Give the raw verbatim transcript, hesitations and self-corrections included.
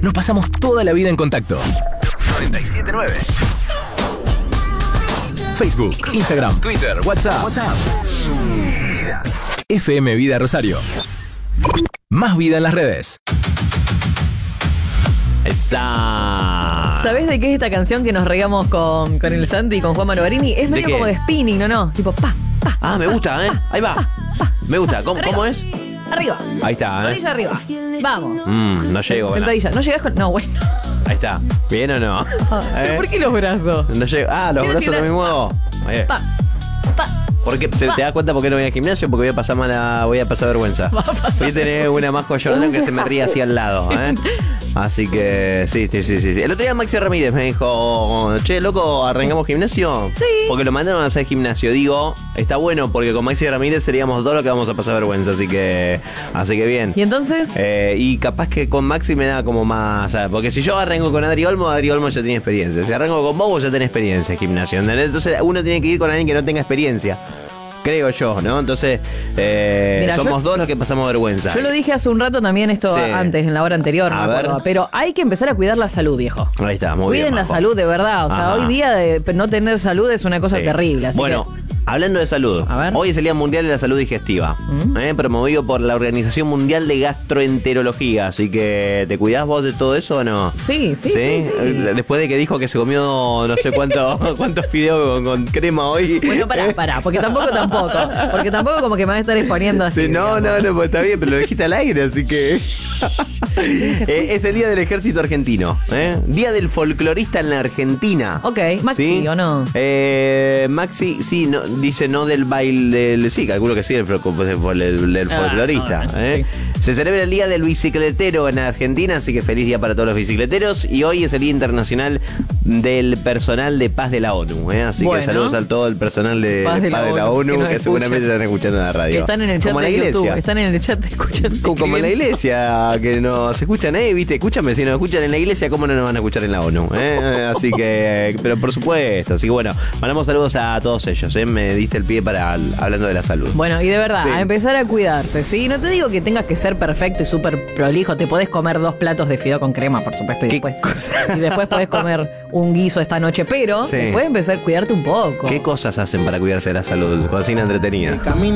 nos pasamos toda la vida en contacto. noventa y siete nueve. Facebook, Instagram, Twitter, WhatsApp. WhatsApp. F M Vida Rosario. Más vida en las redes. Esa. ¿Sabés de qué es esta canción que nos reíamos con, con el Santi y con Juan Manovarini? Es medio qué? como de spinning, ¿no? No, tipo pa, pa. Ah, me gusta, ¿eh? Ahí va. Me gusta. ¿Cómo, ¿cómo es? Arriba. Ahí está, ¿eh? Rodilla arriba. Vamos. Mm, no llego. con la- Sentadilla. ¿No llegás con...? No, bueno. Ahí está. ¿Bien o no? ¿Pero ¿Eh? por qué los brazos? No llego. Ah, los Tienes brazos que no me ir- muevo. Eh. Pa, pa. Porque se te da cuenta por qué no voy al gimnasio, porque voy a pasar mala, voy a pasar vergüenza. Va a pasar. Voy a tener una más Jordan que se me ríe así al lado, ¿eh? Así que sí, sí, sí, sí. El otro día Maxi Ramírez me dijo, che, loco, ¿arrancamos gimnasio? Sí. Porque lo mandaron a hacer gimnasio. Digo, está bueno porque con Maxi Ramírez seríamos dos los que vamos a pasar vergüenza, así que, así que bien. ¿Y entonces? Eh, y capaz que con Maxi me da como más, ¿sabes? Porque si yo arranco con Adri Olmo, Adri Olmo ya tiene experiencia. Si arranco con vos, vos ya tenés experiencia en gimnasio, ¿entendés? Entonces uno tiene que ir con alguien que no tenga experiencia. Creo yo, ¿no? Entonces, eh, Mirá, somos yo- dos los que pasamos vergüenza. Yo lo dije hace un rato también esto Sí. antes, en la hora anterior, no A me ver. acuerdo. Pero hay que empezar a cuidar la salud, viejo. Ahí está, muy Cuiden bien. la Majo. salud de verdad. O sea, Ajá. hoy día de no tener salud es una cosa Sí. terrible. Así bueno, que... hablando de salud, A ver. hoy es el Día Mundial de la Salud Digestiva, Mm. eh, promovido por la Organización Mundial de Gastroenterología. Así que, ¿te cuidás vos de todo eso o no? Sí, sí, sí, sí. Eh, Después de que dijo que se comió no sé cuánto, cuántos fideos con, con crema hoy. Bueno, pará, pará, porque tampoco, tampoco. Porque tampoco como que me va a estar exponiendo así. Sí, no, digamos. no, no, pues está bien, pero lo dijiste al aire, así que... Eh, es el Día del Ejército Argentino, ¿eh? Día del Folclorista en la Argentina. Ok, Maxi, ¿o no? Eh, Maxi, sí, no, dice no del baile, del, sí, calculo que sí, el, fol- del, del- del Ah, folclorista. no, ¿eh? Se celebra el Día del Bicicletero en Argentina, así que feliz día para todos los bicicleteros. Y hoy es el Día Internacional del Personal de Paz de la ONU, ¿eh? Así Bueno. que saludos a todo el personal de Paz Paz de de la la, ONU, ONU, que que, nos escuchan. seguramente están escuchando en la radio. Que están en el chat Como de la YouTube. iglesia. Están en el chat escuchando. Como en la iglesia, que nos escuchan ahí, viste, escúchame, si nos escuchan en la iglesia, ¿cómo no nos van a escuchar en la ONU? ¿eh? Así que, pero por supuesto, así que bueno, mandamos saludos a todos ellos, ¿eh? Me diste el pie para hablando de la salud. Bueno, y de verdad, Sí. a empezar a cuidarse, ¿sí? No te digo que tengas que ser perfecto y súper prolijo. Te podés comer dos platos de fideo con crema, por supuesto, y ¿Qué después, cosa? y después podés comer un guiso esta noche. Pero Sí. después empezar a cuidarte un poco. ¿Qué cosas hacen para cuidarse de la salud? Cocina entretenida.